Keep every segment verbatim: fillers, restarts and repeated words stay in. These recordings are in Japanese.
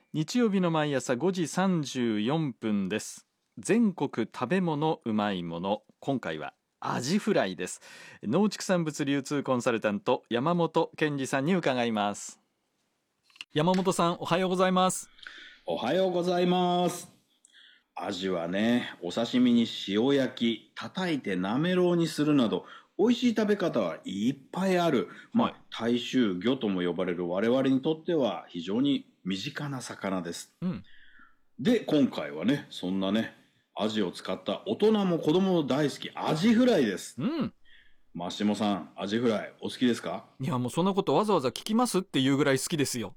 日曜日の毎朝ごじさんじゅうよんぷんです。全国食べ物うまいもの、今回はアジフライです。農畜産物流通コンサルタント山本健二さんに伺います。山本さん、おはようございます。 おはようございます。アジはね、お刺身に塩焼き、叩いてなめろうにするなど美味しい食べ方はいっぱいある。まあ、はい、大衆魚とも呼ばれる我々にとっては非常に身近な魚です。うん、で、今回はね、そんなね、アジを使った大人も子供も大好きアジフライです。うん。マシモさん、アジフライお好きですか？ いや、もうそんなことわざわざ聞きますっていうぐらい好きですよ。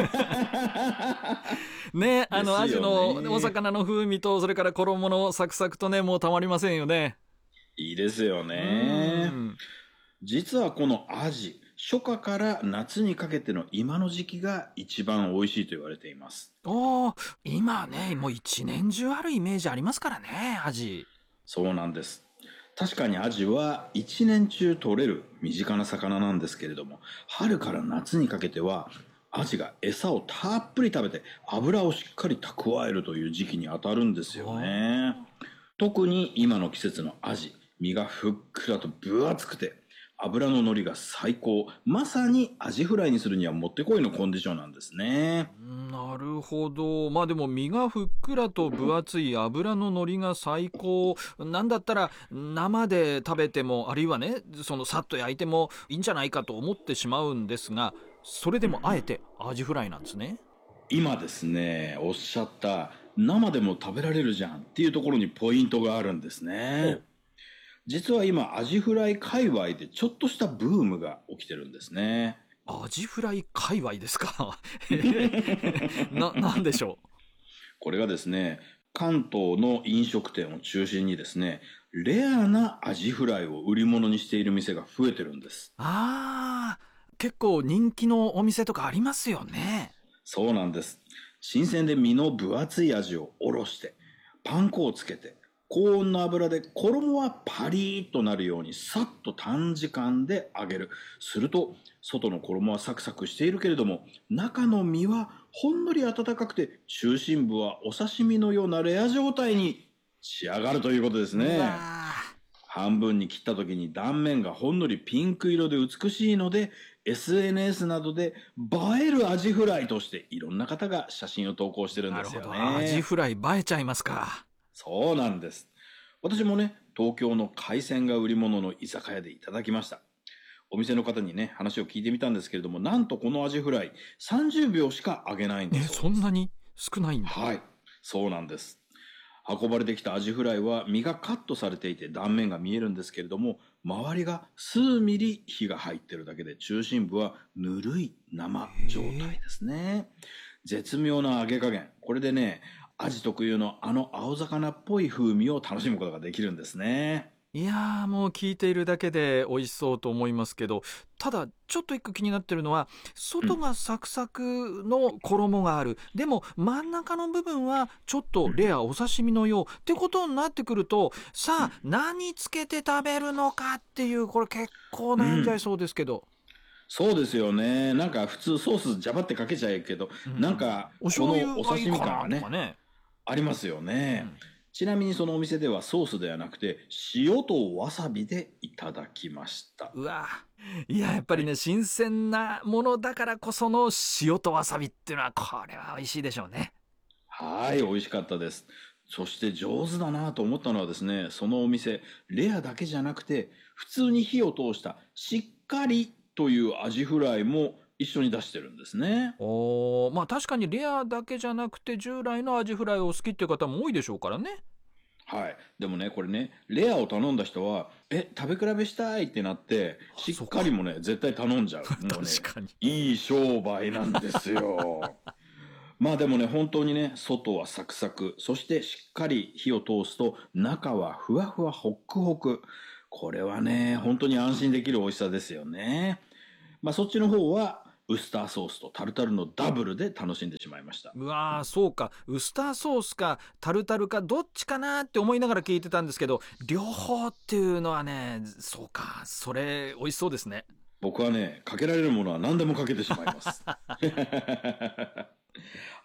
ね、あの、アジのお魚の風味と、それから衣のサクサクとね、もうたまりませんよね。 いいですよね。実はこのアジ、初夏から夏にかけての今の時期が一番美味しいと言われています。 おー、今ね、もう一年中あるイメージありますからね、アジ。 そうなんです。確かにアジは一年中取れる身近な魚なんですけれども、春から夏にかけてはアジが餌をたっぷり食べて油をしっかり蓄えるという時期に当たるんですよね。特に今の季節のアジ、身がふっくらと分厚くて油の乗りが最高。まさにアジフライにするにはもってこいのコンディションなんですね。 なるほど。まあでも身がふっくらと分厚い油の乗りが最高。なんだったら生で食べても、あるいはね、そのさっと焼いてもいいんじゃないかと思ってしまうんですが、それでもあえてアジフライなんですね。 今ですね、おっしゃった生でも食べられるじゃんっていうところにポイントがあるんですね。実は今アジフライ界隈でちょっとしたブームが起きてるんですね。 アジフライ界隈ですか？な、なんでしょう？ これがですね、関東の飲食店を中心にですね、レアなアジフライを売り物にしている店が増えてるんです。 あー、結構人気のお店とかありますよね。 そうなんです。新鮮で身の分厚いアジをおろして、パン粉をつけて、高温の油で衣はパリーッとなるようにさっと短時間で揚げる。すると、外の衣はサクサクしているけれども、中の身はほんのり温かくて、中心部はお刺身のようなレア状態に仕上がるということですね。半分に切った時に断面がほんのりピンク色で美しいので、エスエヌエス などで映えるアジフライとしていろんな方が写真を投稿してるんですよね。 なるほど。アジフライ映えちゃいますか。 そうなんです。私もね、東京の海鮮が売り物の居酒屋でいただきました。お店の方にね、話を聞いてみたんですけれども、なんとこのアジフライさんじゅうびょうしか揚げないんです。 え、そんなに少ないんだ。 はい、そうなんです。運ばれてきたアジフライは身がカットされていて断面が見えるんですけれども、周りが数ミリ火が入ってるだけで中心部はぬるい生状態ですね。絶妙な揚げ加減。これでね、アジ特有のあの青魚っぽい風味を楽しむことができるんですね。 いやー、もう聞いているだけで美味しそうと思いますけど、ただちょっと一個気になってるのは、外がサクサクの衣がある、うん、でも真ん中の部分はちょっとレアお刺身のよう、うん、ってことになってくると、さあ、うん、何つけて食べるのかっていう、これ結構悩んじゃいそうですけど、うん、 そうですよね。なんか普通ソースジャバってかけちゃえけど、うん、なんかこのお刺身感がね、ねありますよね。うん、ちなみにそのお店ではソースではなくて塩とわさびでいただきました。 うわ、いややっぱりね、はい、新鮮なものだからこその塩とわさびっていうのはこれは美味しいでしょうね。 はい、美味しかったです。そして上手だなと思ったのはですね、そのお店レアだけじゃなくて普通に火を通したしっかりというアジフライも一緒に出してるんですね。 おー、まあ確かにレアだけじゃなくて従来のアジフライを好きっていう方も多いでしょうからね。 はい。でもね、これね、レアを頼んだ人は、え、食べ比べしたいってなって、しっかりもね、絶対頼んじゃう。もうね、 確かに。 いい商売なんですよ。まあでもね、本当にね、外はサクサク、そしてしっかり火を通すと、中はふわふわホックホク。これはね、本当に安心できる美味しさですよね。まあそっちの方は、ウスターソースとタルタルのダブルで楽しんでしまいました。 うわー、そうか。ウスターソースかタルタルかどっちかなって思いながら聞いてたんですけど、両方っていうのはね、そうか。それ美味しそうですね。 僕はね、かけられるものは何でもかけてしまいます。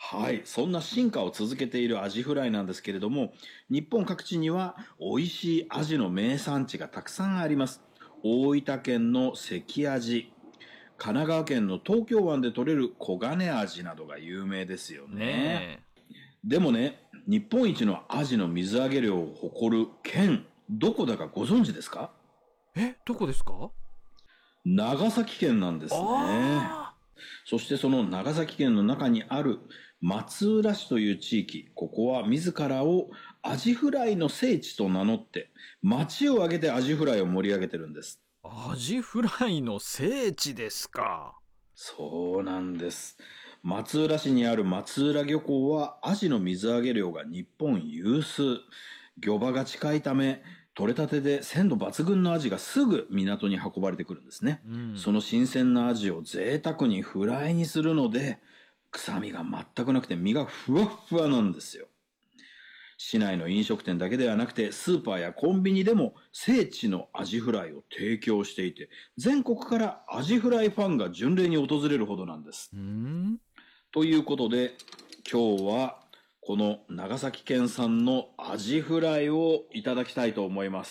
はい、そんな進化を続けているアジフライなんですけれども、日本各地には美味しいアジの名産地がたくさんあります。大分県の関アジ、神奈川県の東京湾で採れる黄金アジなどが有名ですよね。 ねでもね、日本一のアジの水揚げ量を誇る県、どこだかご存知ですか？ え。え、どこですか？ 長崎県なんですね。 あそしてその長崎県の中にある松浦市という地域、ここは自らをアジフライの聖地と名乗って町を挙げてアジフライを盛り上げてるんです。 あ、アジフライの聖地ですか。 そうなんです。松浦市にある松浦漁港はアジの水揚げ量が日本有数。漁場が近いため、取れたてで鮮度抜群のアジがすぐ港に運ばれてくるんですね。 うん、 その新鮮なアジを贅沢にフライにするので、臭みが全くなくて身がふわっふわなんですよ。市内の飲食店だけではなくて、スーパーやコンビニでも聖地のアジフライを提供していて、全国からアジフライファンが巡礼に訪れるほどなんです。 うん、 ということで、今日はこの長崎県産のアジフライをいただきたいと思います。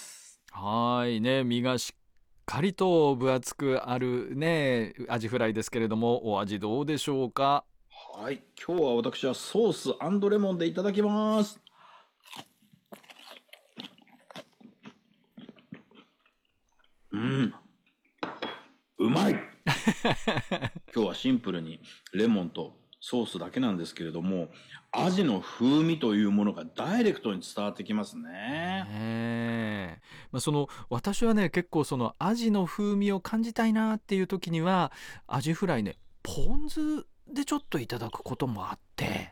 はいね、身がしっかりと分厚くあるねアジフライですけれども、お味どうでしょうか？ はい、今日は私はソース&レモンでいただきます。うん、うまい今日はシンプルにレモンとソースだけなんですけれども、アジの風味というものがダイレクトに伝わってきますね。 ねえ、まあ、その私はね結構そのアジの風味を感じたいなっていう時にはアジフライねポン酢でちょっといただくこともあって、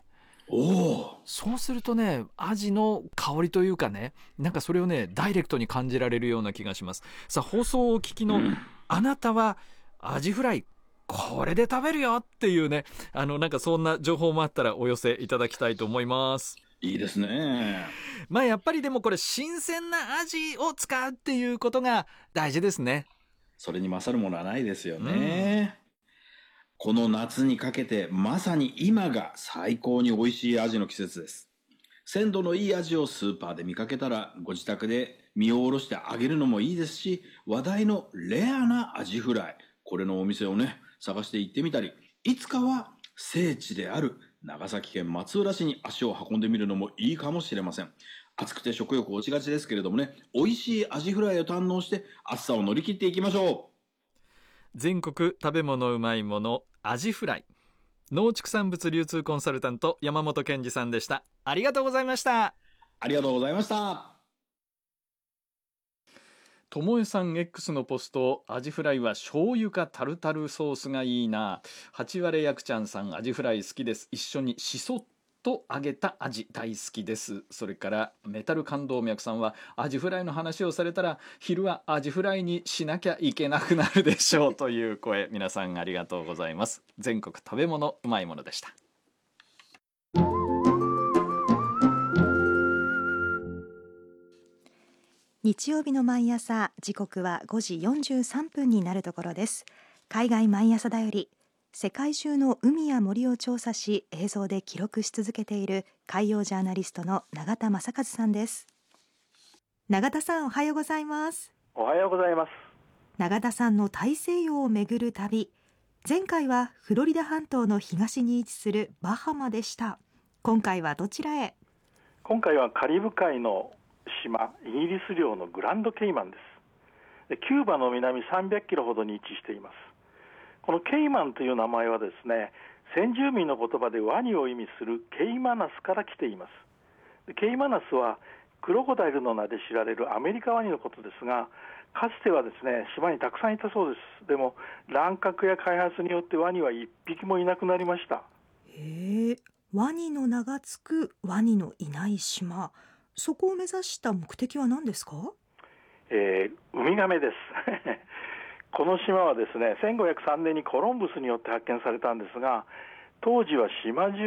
おお、 そうするとねアジの香りというかね、なんかそれをねダイレクトに感じられるような気がします。さあ、放送をお聞きのうん、 あなたはアジフライこれで食べるよっていうね、あのなんかそんな情報もあったらお寄せいただきたいと思います。 いいですね。 まあやっぱりでもこれ新鮮なアジを使うっていうことが大事ですね。 それに勝るものはないですよね。うん、この夏にかけてまさに今が最高に美味しいアジの季節です。鮮度のいいアジをスーパーで見かけたらご自宅で身をおろしてあげるのもいいですし、話題のレアなアジフライ、これのお店をね探して行ってみたり、いつかは聖地である長崎県松浦市に足を運んでみるのもいいかもしれません。暑くて食欲落ちがちですけれどもね、美味しいアジフライを堪能して暑さを乗り切っていきましょう。全国食べ物うまいものアジフライ、農畜産物流通コンサルタント山本健二さんでした。ありがとうございました。 ありがとうございました。 ともえさん X のポスト、アジフライは醤油かタルタルソースがいいな。八割やくちゃんさん、アジフライ好きです。一緒にしそっと揚げたアジ大好きです。それからメタル感動脈さんは、アジフライの話をされたら昼はアジフライにしなきゃいけなくなるでしょうという声、皆さんありがとうございます。全国食べ物うまいものでした。 日曜日の毎朝、時刻はごじよんじゅうさんぷんになるところです。海外毎朝だより、世界中の海や森を調査し映像で記録し続けている海洋ジャーナリストの永田正和さんです。永田さん、おはようございます。 おはようございます。 永田さんの大西洋を巡る旅、前回はフロリダ半島の東に位置するバハマでした。今回はどちらへ？ 今回はカリブ海の島、イギリス領のグランドケイマンです。でキューバの南さんびゃくキロほどに位置しています。このケイマンという名前はですね、先住民の言葉でワニを意味するケイマナスから来ています。でケイマナスはクロコダイルの名で知られるアメリカワニのことですが、かつてはですね、島にたくさんいたそうです。でも乱獲や開発によってワニは一匹もいなくなりました。 へえ、ワニの名がつくワニのいない島、そこを目指した目的は何ですか？ えー、ウミガメですこの島はですね、せんごひゃくさんねんにコロンブスによって発見されたんですが、当時は島中